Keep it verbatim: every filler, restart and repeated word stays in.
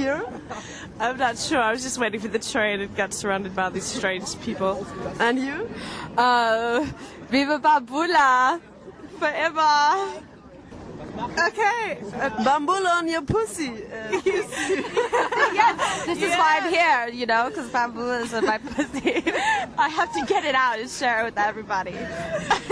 you? I'm not sure. I was just waiting for the train and got surrounded by these strange people. And you? Uh, Viva Bambula! Forever! Okay. Uh, Bambula on your pussy. Uh, Yes, this is why I'm here, you know, because Bambula is in my pussy. I have to get it out and share it with everybody.